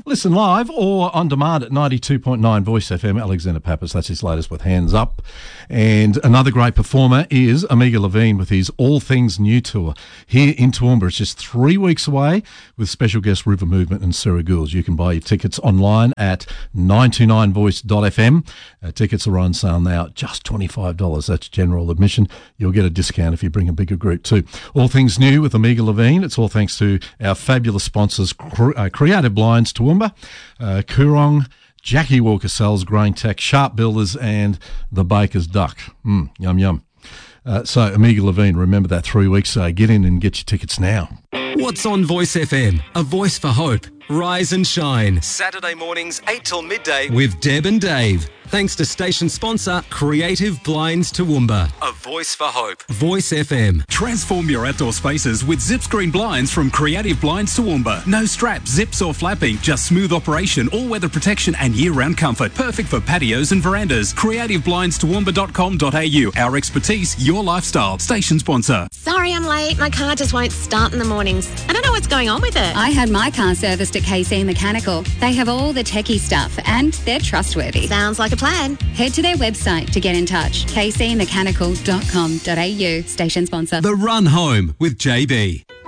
Listen live or on demand at 92.9 Voice FM. Alexander Pappas, that's his latest with Hands Up. And another great performer is Amiga Levine with his All Things New tour here in Toowoomba. It's just 3 weeks away with special guest River Movement and Sarah Gouls. You can buy your tickets online at 929voice.fm. Tickets are on sale now at just $25. That's general admission. You'll get a discount if you bring a bigger group too. All Things New with Amiga Levine. It's all thanks to our fabulous sponsors, Creative Blinds Toowoomba, Coorong, Jackie Walker Sells, Grain Tech, Sharp Builders, and the Baker's Duck. Yum, yum. So, Amiga Levine, remember that 3 weeks. Get in and get your tickets now. What's on Voice FM? A voice for hope. Rise and shine. Saturday mornings, 8 till midday with Deb and Dave. Thanks to station sponsor Creative Blinds Toowoomba. A voice for hope. Voice FM. Transform your outdoor spaces with Zip Screen Blinds from Creative Blinds Toowoomba. No straps, zips or flapping, just smooth operation, all-weather protection and year-round comfort. Perfect for patios and verandas. CreativeBlindsToowoomba.com.au. Our expertise, your lifestyle. Station sponsor. Sorry I'm late. My car just won't start in the mornings. I don't know what's going on with it. I had my car serviced at KC Mechanical. They have all the techie stuff and they're trustworthy. Sounds like a plan. Head to their website to get in touch. kcmechanical.com.au. Station sponsor. The Run Home with JB.